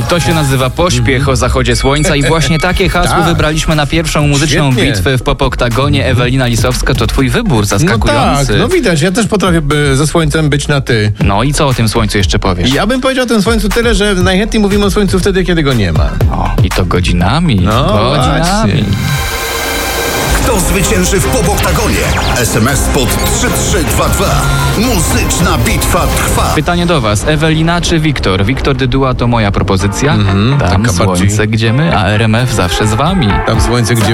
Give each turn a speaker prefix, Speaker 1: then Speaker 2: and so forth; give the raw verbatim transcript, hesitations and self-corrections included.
Speaker 1: To się nazywa pośpiech o zachodzie słońca i właśnie takie hasło
Speaker 2: Tak.
Speaker 1: wybraliśmy na pierwszą muzyczną
Speaker 2: Świetnie.
Speaker 1: bitwę w Pop-Oktagonie. Ewelina Lisowska, to twój wybór
Speaker 2: No tak,
Speaker 1: zaskakujący.
Speaker 2: no widać, ja też potrafię by ze słońcem być na ty.
Speaker 1: No i co o tym słońcu jeszcze powiesz?
Speaker 2: Ja bym powiedział o tym słońcu tyle, że najchętniej mówimy o słońcu wtedy, kiedy go nie ma.
Speaker 1: O, i to godzinami.
Speaker 2: No
Speaker 1: godzinami.
Speaker 2: właśnie.
Speaker 3: Kto zwycięży w Pop-Oktagonie? S M S pod trzy trzy dwa dwa. Muzyczna bitwa trwa.
Speaker 1: Pytanie do was. Ewelina czy Wiktor? Wiktor Dyduła to moja propozycja.
Speaker 2: Mhm,
Speaker 1: Tam
Speaker 2: taka
Speaker 1: słońce,
Speaker 2: bardziej-
Speaker 1: gdzie my, a R M F zawsze z wami.
Speaker 2: Tam słońce, gdzie